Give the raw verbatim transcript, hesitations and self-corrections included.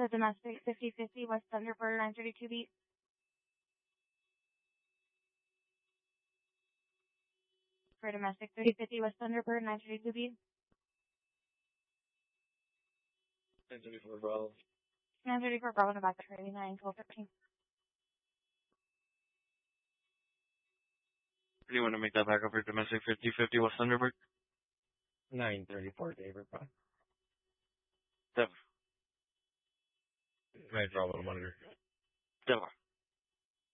to domestic fifty fifty West Thunderbird nine thirty-two beat. For domestic thirty fifty West Thunderbird nine thirty-two beat. nine thirty-four Bravo. nine thirty-four Bravo, November thirty-nine, twelve thirteen. Do you want to make that back up for domestic fifty fifty West Thunderbird? nine thirty-four David, bro. Denver. nine Bravo, monitor. Denver.